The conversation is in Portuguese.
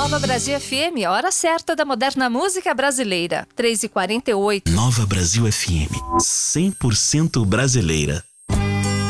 Nova Brasil FM, hora certa da moderna música brasileira. 3h48. Nova Brasil FM, 100% brasileira.